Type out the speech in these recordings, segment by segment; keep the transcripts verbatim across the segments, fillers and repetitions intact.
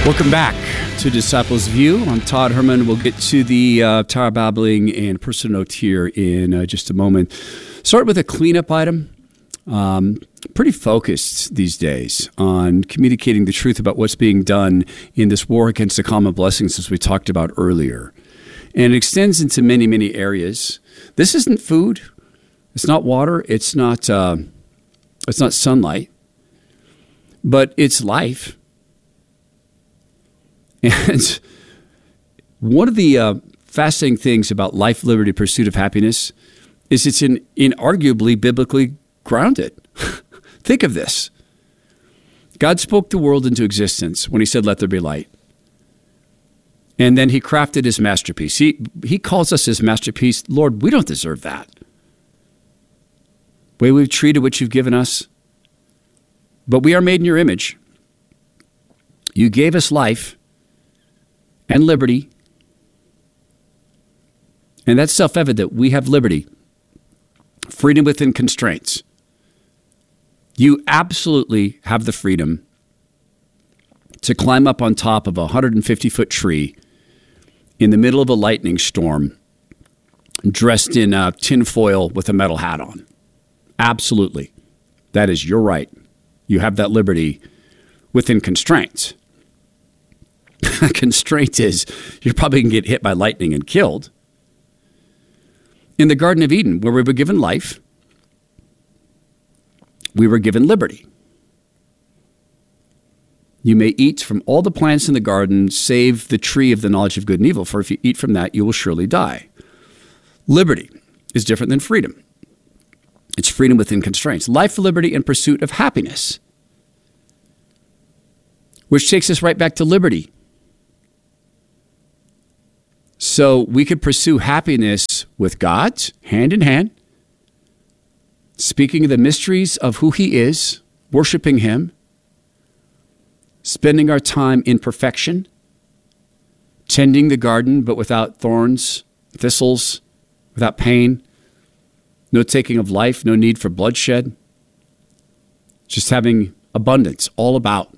Welcome back to Disciples View. I'm Todd Herman. We'll get to the uh, Tower Babbling and personal note here in uh, just a moment. Start with a cleanup item. Um, pretty focused these days on communicating the truth about what's being done in this war against the common blessings, as we talked about earlier. And it extends into many, many areas. This isn't food. It's not water. It's not, uh, it's not sunlight. But it's life. And one of the uh, fascinating things about life, liberty, pursuit of happiness is it's in, inarguably biblically grounded. Think of this. God spoke the world into existence when he said, "Let there be light." And then he crafted his masterpiece. He, he calls us his masterpiece. Lord, we don't deserve that. The way we've treated what you've given us. But we are made in your image. You gave us life and liberty. And that's self-evident. We have liberty, freedom within constraints. You absolutely have the freedom to climb up on top of a one hundred fifty foot tree in the middle of a lightning storm, dressed in uh, tin foil with a metal hat on. Absolutely. That is your right. You have that liberty within constraints. Constraint is you're probably going to get hit by lightning and killed. In the Garden of Eden, where we were given life, we were given liberty. You may eat from all the plants in the garden, save the tree of the knowledge of good and evil, for if you eat from that, you will surely die. Liberty is different than freedom. It's freedom within constraints. Life, liberty, and pursuit of happiness. Which takes us right back to liberty. So we could pursue happiness with God, hand in hand, speaking of the mysteries of who he is, worshiping him, spending our time in perfection, tending the garden, but without thorns, thistles, without pain, no taking of life, no need for bloodshed, just having abundance all about.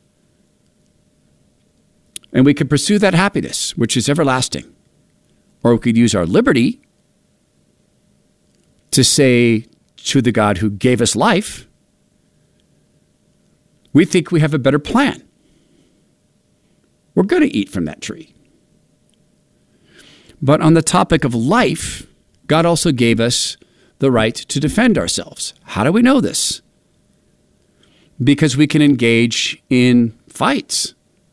And we could pursue that happiness, which is everlasting. Or we could use our liberty to say to the God who gave us life, we think we have a better plan. We're going to eat from that tree. But on the topic of life, God also gave us the right to defend ourselves. How do we know this? Because we can engage in fights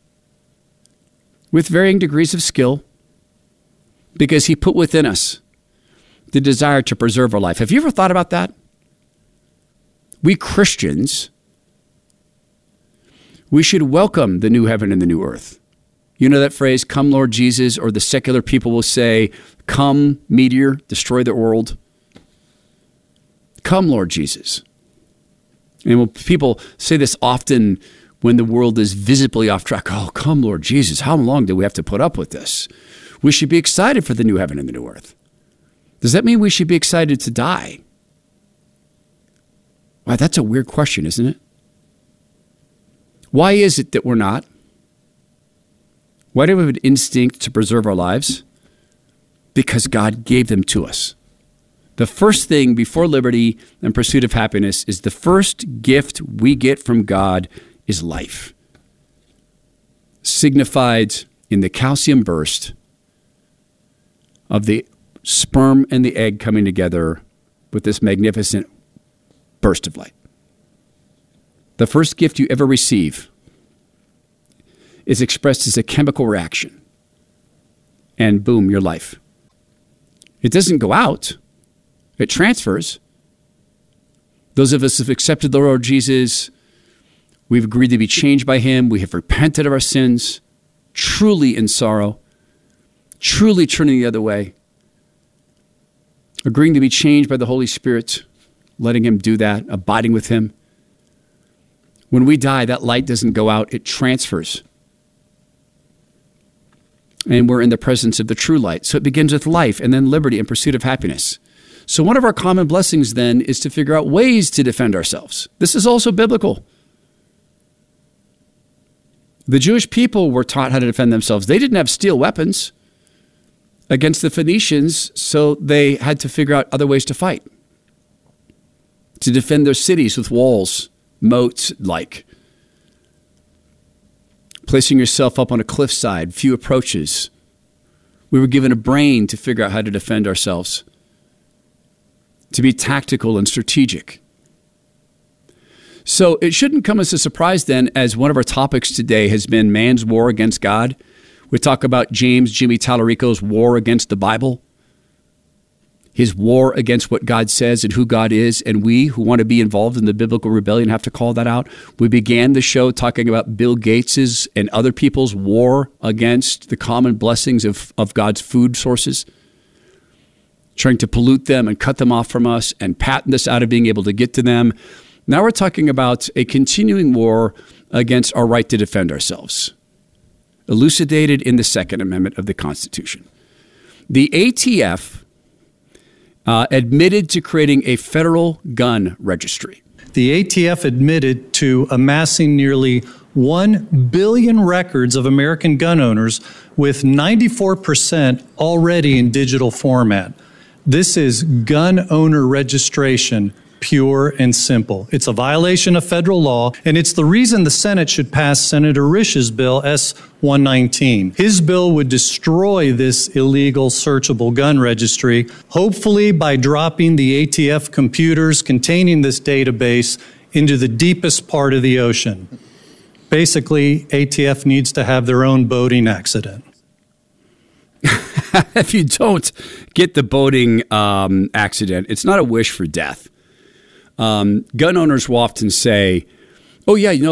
with varying degrees of skill, because he put within us the desire to preserve our life. Have you ever thought about that? We Christians, we should welcome the new heaven and the new earth. You know that phrase, "Come, Lord Jesus," or the secular people will say, "Come, meteor, destroy the world." Come, Lord Jesus. And when people say this often when the world is visibly off track, "Oh, come, Lord Jesus, how long do we have to put up with this?" We should be excited for the new heaven and the new earth. Does that mean we should be excited to die? Wow, that's a weird question, isn't it? Why is it that we're not? Why do we have an instinct to preserve our lives? Because God gave them to us. The first thing before liberty and pursuit of happiness is the first gift we get from God is life, signified in the calcium burst of the sperm and the egg coming together with this magnificent burst of light. The first gift you ever receive is expressed as a chemical reaction, and boom, your life. It doesn't go out. It transfers. Those of us who have accepted the Lord Jesus, we've agreed to be changed by him. We have repented of our sins, truly in sorrow, truly turning the other way, agreeing to be changed by the Holy Spirit, letting him do that, abiding with him. When we die, that light doesn't go out. It transfers. And we're in the presence of the true light. So it begins with life and then liberty and pursuit of happiness. So one of our common blessings then is to figure out ways to defend ourselves. This is also biblical. The Jewish people were taught how to defend themselves. They didn't have steel weapons against the Phoenicians, so they had to figure out other ways to fight, to defend their cities with walls, moats like. Placing yourself up on a cliffside, few approaches. We were given a brain to figure out how to defend ourselves, to be tactical and strategic. So it shouldn't come as a surprise then, as one of our topics today has been man's war against God. We talk about James Jimmy Tallarico's war against the Bible, his war against what God says and who God is, and we who want to be involved in the biblical rebellion have to call that out. We began the show talking about Bill Gates's and other people's war against the common blessings of, of God's food sources, trying to pollute them and cut them off from us and patent us out of being able to get to them. Now we're talking about a continuing war against our right to defend ourselves, elucidated in the Second Amendment of the Constitution. The A T F uh, admitted to creating a federal gun registry. The A T F admitted to amassing nearly one billion records of American gun owners, with ninety-four percent already in digital format. This is gun owner registration, pure and simple. It's a violation of federal law, and it's the reason the Senate should pass Senator Risch's bill, S one nineteen. His bill would destroy this illegal searchable gun registry, hopefully by dropping the A T F computers containing this database into the deepest part of the ocean. Basically, A T F needs to have their own boating accident. If you don't get the boating um, accident, it's not a wish for death. Um, gun owners will often say, oh, yeah, you know,